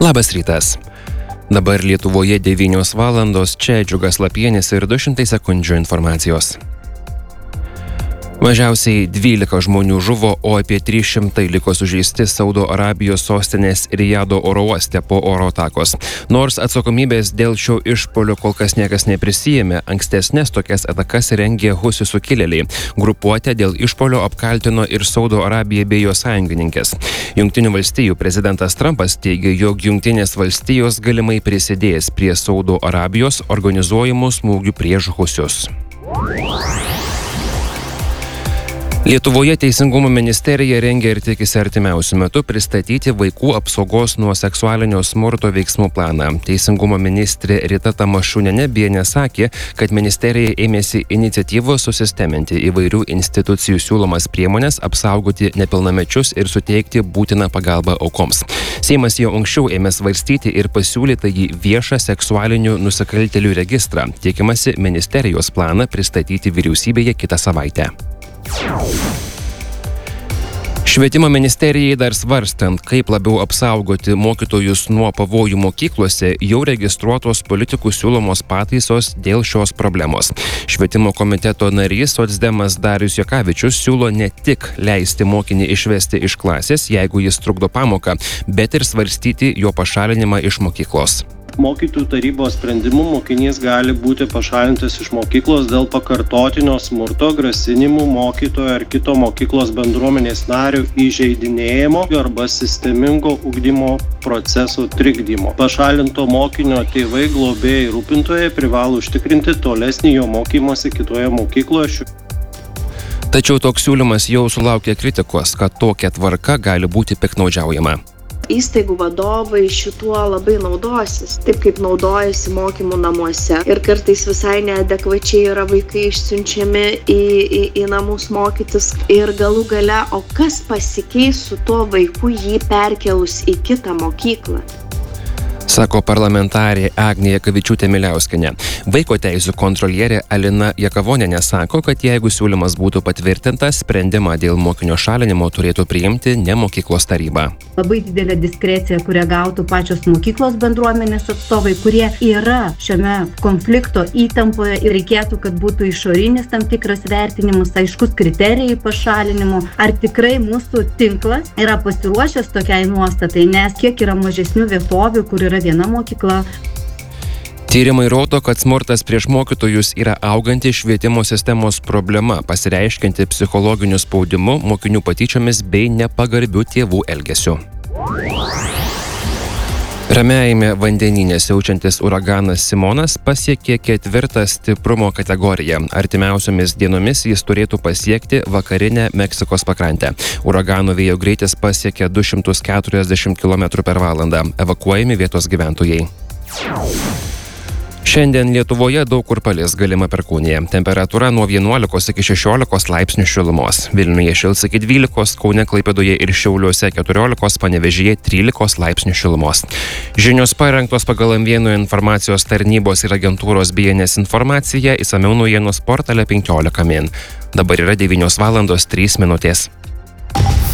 Labas rytas. Dabar Lietuvoje 9 valandos, čia Džiugas Lapienis ir 200 sekundžių informacijos. Mažiausiai 12 žmonių žuvo, o apie 300 liko sužeisti Saudo Arabijos sostinės Rijado oro uoste po oro atakos. Nors atsakomybės dėl šio išpuolio kol kas niekas neprisijėmė, ankstesnės tokias atakas rengė husių sukilėliai. Grupuotę dėl išpuolio apkaltino ir Saudo Arabija bei jos sąjungininkės. Jungtinių valstijų prezidentas Trumpas teigia, jog Jungtinės valstijos galimai prisidės prie Saudo Arabijos organizuojamų smūgių prieš husius. Lietuvoje Teisingumo ministerija rengia ir tikisi artimiausiu metu pristatyti vaikų apsaugos nuo seksualinio smurto veiksmų planą. Teisingumo ministrė Rita Tamašunienė Bienė sakė, kad ministerija ėmėsi iniciatyvos susisteminti įvairių institucijų siūlomas priemonės, apsaugoti nepilnamečius ir suteikti būtiną pagalbą aukoms. Seimas jau anksčiau ėmė svarstyti ir pasiūlytą jį viešą seksualinių nusikaltėlių registrą. Tikimasi ministerijos planą pristatyti vyriausybėje kitą savaitę. Švietimo ministerijai dar svarstant, kaip labiau apsaugoti mokytojus nuo pavojų mokyklose, jau registruotos politikų siūlomos pataisos dėl šios problemos. Švietimo komiteto narys socdemas Darius Jokavičius siūlo ne tik leisti mokinį išvesti iš klasės, jeigu jis trukdo pamoką, bet ir svarstyti jo pašalinimą iš mokyklos. Mokytojų tarybos sprendimu mokinys gali būti pašalintas iš mokyklos dėl pakartotinio smurto, grasinimų mokytojo ar kito mokyklos bendruomenės nario įžeidinėjimo arba sistemingo ugdymo procesų trikdymo. Pašalinto mokinio tėvai, globėjai, rūpintojai privalo užtikrinti tolesnį jo mokymosi kitoje mokykloje. Tačiau toks siūlymas jau sulaukė kritikos, kad tokia tvarka gali būti piktnaudžiaujama. Įstaigų vadovai šituo labai naudosis, taip kaip naudojasi mokymų namuose. Ir kartais visai neadekvačiai yra vaikai išsiunčiami į namus mokytis. Ir galų gale, o kas pasikeis su tuo vaiku jį perkelus į kitą mokyklą? Sako parlamentarė Agnė Jakavičiūtė-Miliauskienė. Vaiko teisių kontrolierė Alina Jakavonienė sako, kad jeigu siūlymas būtų patvirtintas, sprendimą dėl mokinio šalinimo turėtų priimti ne mokyklos taryba. Labai didelė diskrecija, kurią gautų pačios mokyklos bendruomenės atstovai, kurie yra šiame konflikto įtampoje ir reikėtų, kad būtų išorinis tam tikras vertinimas, aiškus kriterijai pašalinimo. Ar tikrai mūsų tinklas yra pasiruošęs tokiai nuostatai, nes kiek yra mažesnių vietovių, kur yra viena mokykla. Tyrimai rodo, kad smurtas prieš mokytojus yra auganti švietimo sistemos problema, pasireiškianti psichologiniu spaudimu, mokinių patyčiomis bei nepagarbiu tėvų elgesiu. Ramiajame vandenyne siaučiantis uraganas Simonas pasiekė 4 stiprumo kategoriją. Artimiausiomis dienomis jis turėtų pasiekti vakarinę Meksikos pakrantę. Uragano vėjo greitis pasiekė 240 km/h. Evakuojami vietos gyventojai. Šiandien Lietuvoje daug kur palis, galima perkūnija. Temperatūra nuo 11 iki 16 laipsnių šilumos. Vilniuje šils iki 12, Kaune, Klaipėdoje ir Šiauliuose 14, Panevėžyje 13 laipsnių šilumos. Žinios parengtos pagal M1 informacijos tarnybos ir agentūros BNS informaciją, išsamiau naujienos portale 15 min. Dabar yra 9 valandos 3 minutės.